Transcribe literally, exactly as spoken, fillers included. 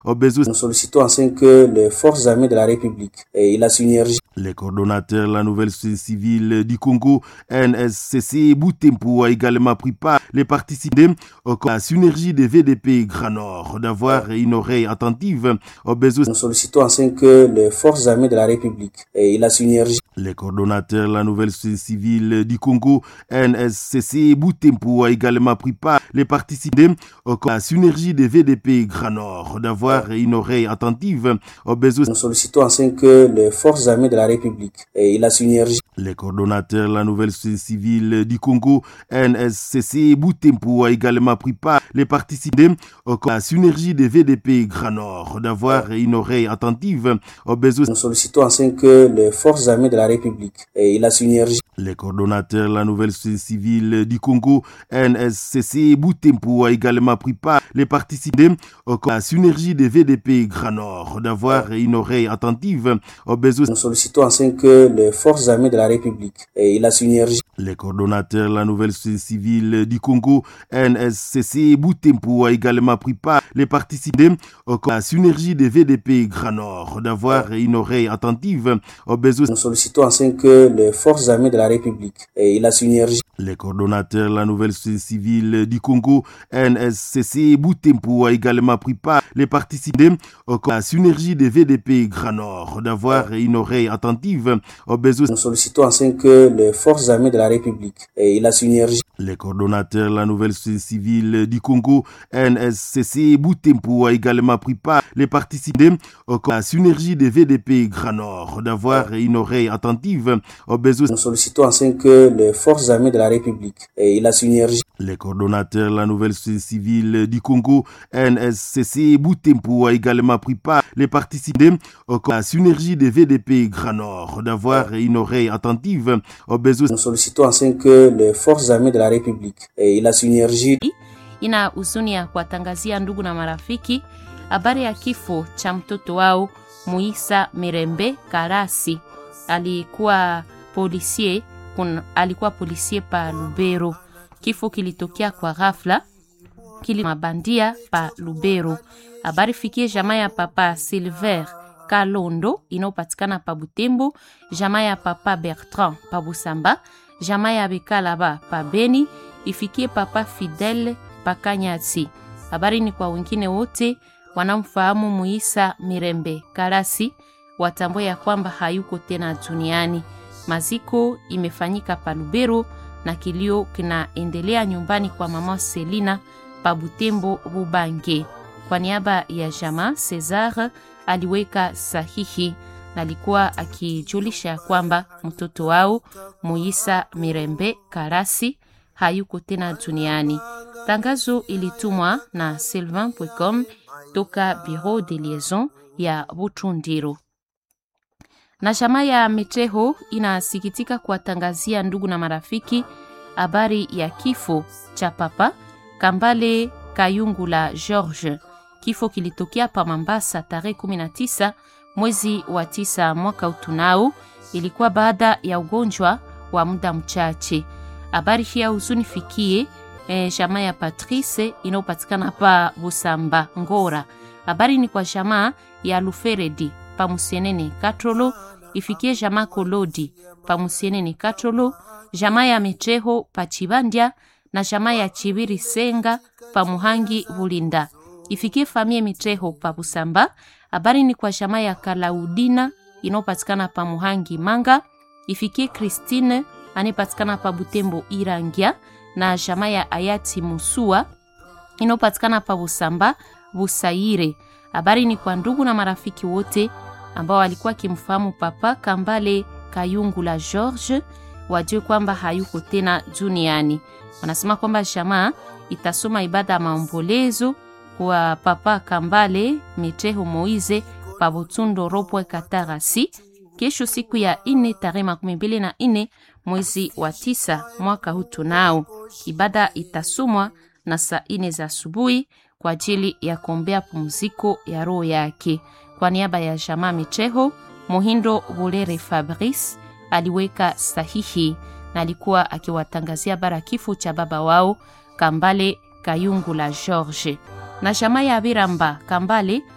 au besoin. Nous sollicitons enfin que les forces armées de la République et la synergie. Les coordonnateurs de la nouvelle société civile du Congo, N S C C Boutempo, a également pris part les participer à la synergie des V D P Grand Nord d'avoir une oreille attentive aux besoins. Nous sollicitons enfin que les forces armées de la République et la synergie. Les coordonnateurs de la nouvelle société civile du Congo, N S C C Boutempo, a également pris part les participer à la synergie des V D P Grand Nord d'avoir une oreille attentive aux besoins. Nous sollicitons enfin que les forces armées de la République et la synergie. Les coordonnateurs de la nouvelle société civile du Congo, N S C C Boutempo, a également pris part les participer à la synergie des V D P Grand Nord d'avoir une oreille attentive aux besoins. Nous sollicitons enfin que les forces armées de la République et la synergie. Les coordonnateurs de la nouvelle société civile du Congo, N S C C Boutempo, a également pris part les participer à la synergie des V D P Grand Nord d'avoir une oreille attentive aux besoins. Nous sollicitons enfin que les forces armées de la République et la synergie. Les coordonnateurs de la nouvelle société civile du Congo, N S C C Boutempo, a également pris part les participer à la synergie des V D P Grand Nord d'avoir une oreille attentive aux besoins. Nous sollicitons enfin que les forces armées de la République et la synergie. Les coordonnateurs de la nouvelle société civile du Congo, N S C C Boutempo, a également pris part les participer à la synergie des V D P Grand Nord d'avoir une oreille attentive aux besoins. Nous sollicitons enfin que les forces armées de la République et la synergie. Les coordonnateurs de la nouvelle société civile du Congo, N S C C Boutempo, a également pris part les participer à la synergie des V D P Grand Nord d'avoir une oreille attentive aux besoins. Nous sollicitons enfin que les forces armées de la République et la synergie. Les coordonnateurs de la nouvelle société civile du Congo, N S C C Boutempo, a également pris part les participer à la synergie des V D P Grand Nord d'avoir une oreille attentive aux besoins. Nous sollicitons enfin que les forces armées de la République et la synergie. Ina huzuni ya kuwatangazia ndugu na marafiki habari ya kifo cha mtoto wao Muisa Mirembe Karasi. Alikuwa polisie, kun, alikuwa polisie pa Lubero. Kifo kilitokea kwa ghafla, kili mabandia pa Lubero. Habari fikie jamaa ya papa Silver Kalondo inayopatikana pa Butembo, jamaa ya papa Bertrand pa Busamba, jamaa ya Bekalaba pa Beni, ifikie papa Fidel pa Kanyati. Habari ni kwa wengine wote wanamfahamu Muisa Mirembe Karasi, watambue ya kwamba hayuko tena duniani. Maziko imefanyika pa Lubero na kilio kinaendelea nyumbani kwa mama Selina pa Butembo Bubange. Kwa niaba ya jamaa, Cesar aliweka sahihi na alikuwa akijulisha kwamba mtoto wao Muisa Mirembe Karasi hayuko tena duniani. Tangazo ilitumwa na sylvain point com toka Bureau de Liaison ya Butundiro. Na jamaa ya Meteho inasikitika kuwatangazia ndugu na marafiki habari ya kifo cha papa Kambale Kayungula George. Kifo kilitokea pa Mambasa tarehe kumi na tisa mwezi wa tisa mwaka utunao. Ilikuwa baada ya ugonjwa wa muda mchache. Habari hii huzuni fikie e, jamaa ya Patrice inayopatikana pa Busamba Ngora. Habari ni kwa jamaa ya Luferedi pa Musienene Katrolo, ifikie jamaa Kolodi pa Musienene Katrolo, jamaa ya Meteho pa Chibandia na jamaa ya Chibiri Senga pa Muhangi Bulinda. Ifikie familia Meteho pa Busamba. Habari ni kwa jamaa ya Kalaudina inayopatikana pa Muhangi Manga, ifikie Christine anayepatikana pa Butembo Irangia na jamaa ya Ayati Musua inayopatikana pa Busamba Busaire. Habari ni kwa ndugu na marafiki wote ambao walikuwa kimfahamu papa Kambale Kayungula George, wajue kwamba hayuko tena duniani. Wanasema kwamba jamaa itasoma ibada ya maombolezo kwa papa Kambale Meteho Moize pa Butundo Ropwe Katarasi kesho siku ya ine tarehe makumi mbili na ine mwezi wa tisa mwaka huu tunao. Ibada itasomwa na saa ine za asubuhi kwa ajili ya kuombea pumziko ya roho yake. Kwa niaba ya jamaa Meteho, Muhindo Bulere Fabrice aliweka sahihi na alikuwa akiwatangazia bara kifo cha baba wao Kambale Kayungula George. Na jamaa ya Biramba Kambale